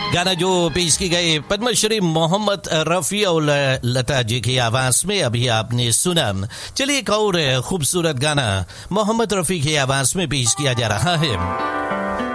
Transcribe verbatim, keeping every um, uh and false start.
गाना जो पेश की गई पद्मश्री मोहम्मद रफी और लता जी की आवाज में अभी आपने सुना। चलिए एक और खूबसूरत गाना मोहम्मद रफी की आवाज में पेश किया जा रहा है।